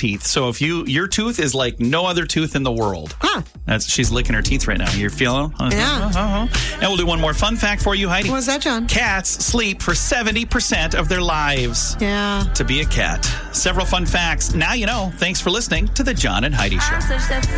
teeth. So if your tooth is like no other tooth in the world. Huh. She's licking her teeth right now. You're feeling? Yeah. And we'll do one more fun fact for you, Heidi. What's that, John? Cats sleep for 70% of their lives. Yeah. To be a cat. Several fun facts. Now you know. Thanks for listening to the John and Heidi Show.